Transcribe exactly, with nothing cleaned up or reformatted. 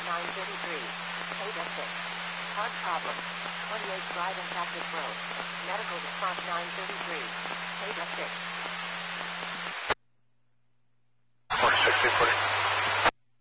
nine thirty-three. Payda six. Heart problem. twenty-eight Drive and Cactus Road. Medical response nine thirty-three. Payda six.